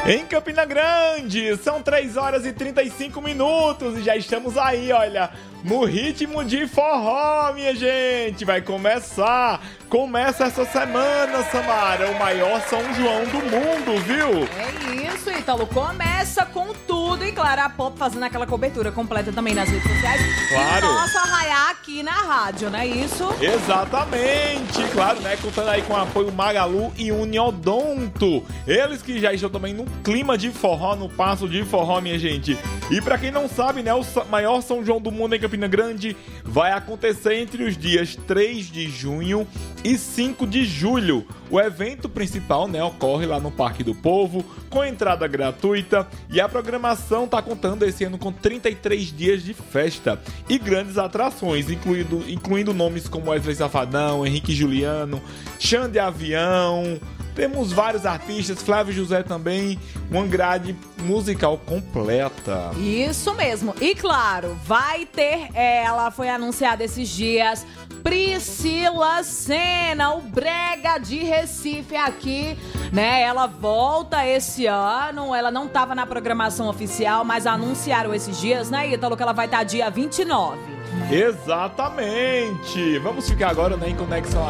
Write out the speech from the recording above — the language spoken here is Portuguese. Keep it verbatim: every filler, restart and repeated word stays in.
Em Campina Grande, são três horas e trinta e cinco minutos e já estamos aí, olha, no ritmo de forró, minha gente. Vai começar, começa essa semana, Samara, o maior São João do mundo, viu? É isso, Ítalo, começa com tudo e claro, a Pop fazendo aquela cobertura completa também nas redes sociais. Claro. E nosso arraiá aqui na rádio, não é isso? Exatamente, claro, né, contando aí com o apoio Magalu e Uniodonto. Eles que já estão também no clima de forró, no passo de forró, minha gente. E pra quem não sabe, né, o maior São João do mundo em Campina Grande vai acontecer entre os dias três de junho e cinco de julho. O evento principal, né, ocorre lá no Parque do Povo, com entrada gratuita, e a programação tá contando esse ano com trinta e três dias de festa e grandes atrações, incluindo, incluindo nomes como Wesley Safadão, Henrique Juliano, Xande Avião. Temos vários artistas, Flávio José também, uma grade musical completa. Isso mesmo. E claro, vai ter, ela foi anunciada esses dias, Priscila Senna, o Brega de Recife aqui, né? Ela volta esse ano, ela não estava na programação oficial, mas anunciaram esses dias, né, Ítalo, que ela vai estar dia vinte e nove. Exatamente. Vamos ficar agora, né, em conexão